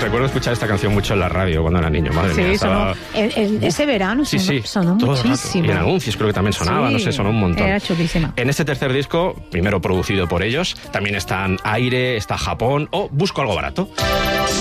Recuerdo escuchar esta canción mucho en la radio cuando era niño, madre mía. Sonó, ese verano sonó muchísimo. Y en anuncios creo que también sonaba, no sé, sonó un montón. Era chulísima. En este tercer disco, primero producido por ellos, también están Aire, está Japón o Busco algo barato.